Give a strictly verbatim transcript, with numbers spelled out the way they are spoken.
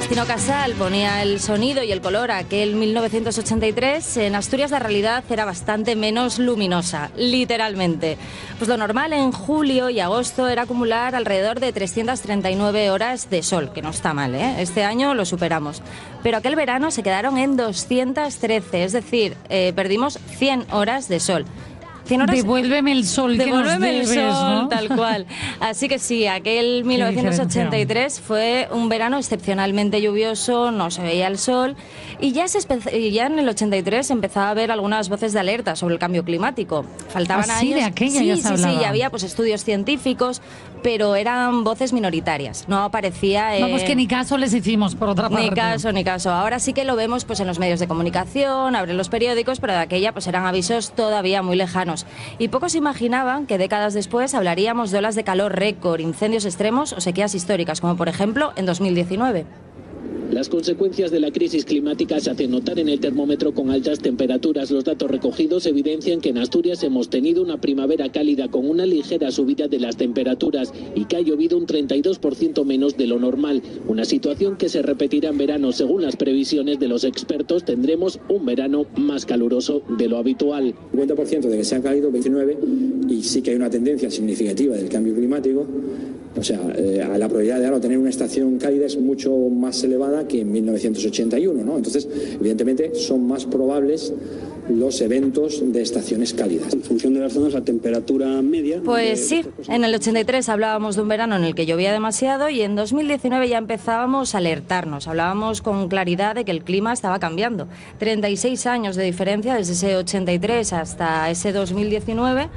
Agostino Casal ponía el sonido y el color a aquel mil novecientos ochenta y tres, en Asturias la realidad era bastante menos luminosa, literalmente. Pues lo normal en julio y agosto era acumular alrededor de trescientas treinta y nueve horas de sol, que no está mal, ¿eh? Este año lo superamos. Pero aquel verano se quedaron en doscientas trece, es decir, eh, perdimos cien horas de sol. Horas, devuélveme el sol que nos devuélveme debes, el sol, ¿no? Tal cual. Así que sí, aquel mil novecientos ochenta y tres fue un verano excepcionalmente lluvioso, no se veía el sol y ya, se espe- ya en el ochenta y tres empezaba a haber algunas voces de alerta sobre el cambio climático. Faltaban ¿Ah, sí? años. De aquella sí, ya se sí, hablaba. sí, y había pues estudios científicos, pero eran voces minoritarias. No aparecía. Eh, Vamos, que ni caso les hicimos, por otra parte. Ni caso, ni caso. Ahora sí que lo vemos pues en los medios de comunicación, abren los periódicos, pero de aquella pues eran avisos todavía muy lejanos. Y pocos imaginaban que décadas después hablaríamos de olas de calor récord, incendios extremos o sequías históricas, como por ejemplo en dos mil diecinueve. Las consecuencias de la crisis climática se hacen notar en el termómetro con altas temperaturas. Los datos recogidos evidencian que en Asturias hemos tenido una primavera cálida con una ligera subida de las temperaturas y que ha llovido un treinta y dos por ciento menos de lo normal. Una situación que se repetirá en verano. Según las previsiones de los expertos, tendremos un verano más caluroso de lo habitual. cincuenta por ciento de que se ha caído veintinueve y sí que hay una tendencia significativa del cambio climático. O sea, eh, la probabilidad de ahora tener una estación cálida es mucho más elevada que en mil novecientos ochenta y uno, ¿no? Entonces, evidentemente, son más probables los eventos de estaciones cálidas. En función de las zonas, la temperatura media... Pues sí, en el ochenta y tres hablábamos de un verano en el que llovía demasiado y en dos mil diecinueve ya empezábamos a alertarnos. Hablábamos con claridad de que el clima estaba cambiando. treinta y seis años de diferencia desde ese ochenta y tres hasta ese dos mil diecinueve.